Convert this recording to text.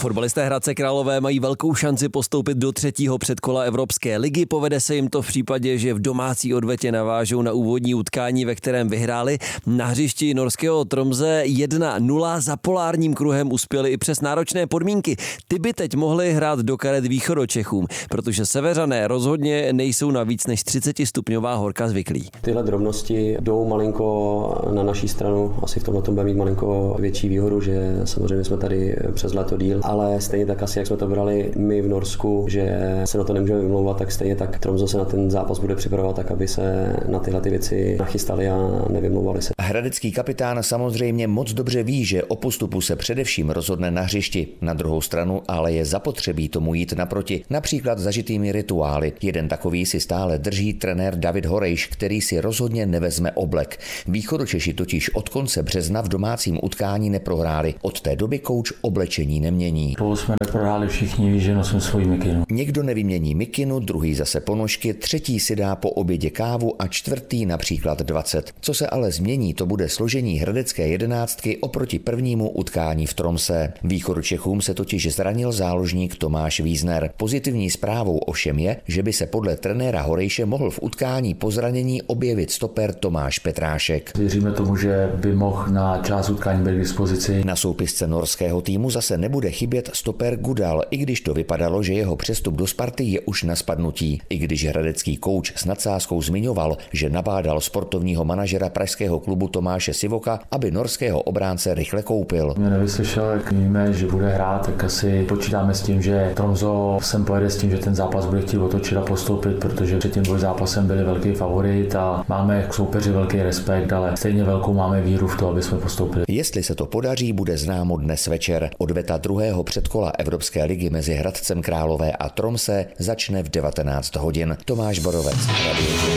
Fotbalisté Hradce Králové mají velkou šanci postoupit do třetího předkola Evropské ligy. Povede se jim to v případě, že v domácí odvetě navážou na úvodní utkání, ve kterém vyhráli. Na hřišti norského Tromsø 1-0 za polárním kruhem uspěli i přes náročné podmínky. Ty by teď mohli hrát do karet východočechům, protože Severané rozhodně nejsou na víc než 30 stupňová horka zvyklí. Tyhle drobnosti jdou malinko na naší stranu, asi v tomhle bude mít malinko větší výhodu, že samozřejmě jsme tady přes léto díl, ale stejně tak asi, jak jsme to brali my v Norsku, že se na to nemůžeme vymlouvat, tak stejně tak Tromsø se na ten zápas bude připravovat tak, aby se na tyhle ty věci nachystali a nevymlouvali se. Hradecký kapitán samozřejmě moc dobře ví, že o postupu se především rozhodne na hřišti. Na druhou stranu ale je zapotřebí tomu jít naproti, například zažitými rituály. Jeden takový si stále drží trenér David Horejš, který si rozhodně nevezme oblek. Východočeši totiž od konce března v domácím utkání neprohráli. Od té doby kouč oblečení nemění. Spolu jsme neprohráli, všichni ví, že nosím svoji mikinu. Někdo nevymění mikinu, druhý zase ponožky, třetí si dá po obědě kávu a čtvrtý například 20. Co se ale změní, to bude složení hradecké jedenáctky oproti prvnímu utkání v Tromsø. Východočechům se totiž zranil záložník Tomáš Wiesner. Pozitivní zprávou ovšem je, že by se podle trenéra Horejše mohl v utkání po zranění objevit stoper Tomáš Petrášek. Věříme tomu, že by mohl na část utkání být k dispozici. Na soupisce norského týmu zase nebude chybět stoper Gudal, i když to vypadalo, že jeho přestup do Sparty je už na spadnutí. I když hradecký kouč s nadsázkou zmiňoval, že nabádal sportovního manažera pražského klubu Tomáše Sivoka, aby norského obránce rychle koupil. Mě nevyslyšel, jak víme, že bude hrát, tak asi počítáme s tím, že Tromsø sem pojede s tím, že ten zápas bude chtít otočit a postoupit, protože před tím zápasem byli velký favorit a máme k soupeři velký respekt, ale stejně velkou máme víru v to, aby jsme postoupili. Jestli se to podaří, bude známo dnes večer. Odveta druhého předkola Evropské ligy mezi Hradcem Králové a Tromsø začne v 19 hodin. Tomáš Borovec, Radio